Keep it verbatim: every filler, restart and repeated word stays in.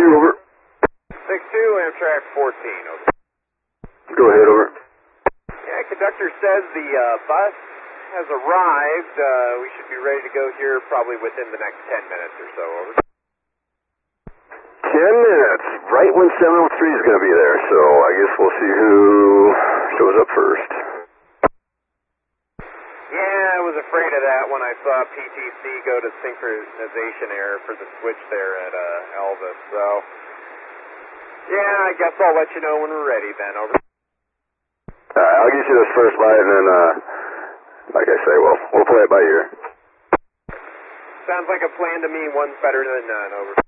two, over. six two, Amtrak fourteen, over. Go ahead, over. Yeah, conductor says the uh, bus has arrived. Uh, we should be ready to go here probably within the next ten minutes or so, over. Ten minutes, right when seven oh three is going to be there, so I guess we'll see who shows up first. Yeah, I was afraid of that when I saw P T C go to synchronization error for the switch there at uh, Elvis, so... Yeah, I guess I'll let you know when we're ready then, over. Alright, I'll get you this first bite, and then, uh, like I say, we'll, we'll play it by ear. Sounds like a plan to me, one's better than none, over.